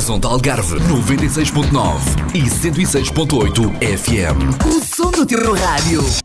Horizonte Algarve 96.9 e 106.8 FM. O som do teu rádio.